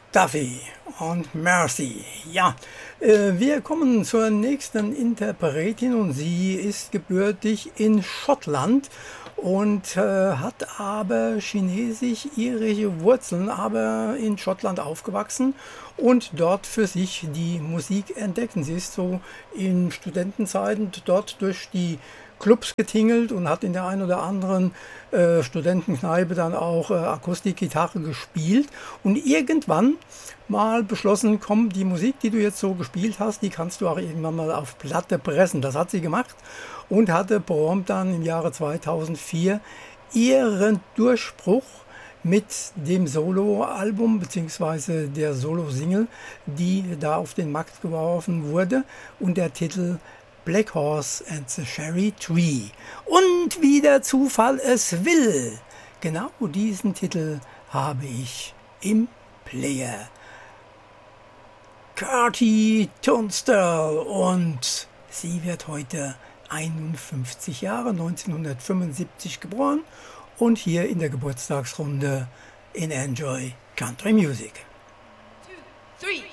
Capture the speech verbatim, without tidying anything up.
Duffy und Mercy. Ja, äh, wir kommen zur nächsten Interpretin und sie ist gebürtig in Schottland und äh, hat aber chinesisch-irische Wurzeln, aber in Schottland aufgewachsen und dort für sich die Musik entdeckt. Sie ist so in Studentenzeiten dort durch die Clubs getingelt und hat in der einen oder anderen äh, Studentenkneipe dann auch äh, Akustikgitarre gespielt und irgendwann mal beschlossen, komm, die Musik, die du jetzt so gespielt hast, die kannst du auch irgendwann mal auf Platte pressen. Das hat sie gemacht und hatte prompt dann im Jahre zweitausendvier ihren Durchbruch mit dem Solo-Album bzw. der Solo-Single, die da auf den Markt geworfen wurde und der Titel Black Horse and the Cherry Tree. Und wie der Zufall es will, genau diesen Titel habe ich im Player. Courtney Tunstall und sie wird heute einundfünfzig Jahre, neunzehnhundertfünfundsiebzig geboren und hier in der Geburtstagsrunde in Enjoy Country Music. Two, three.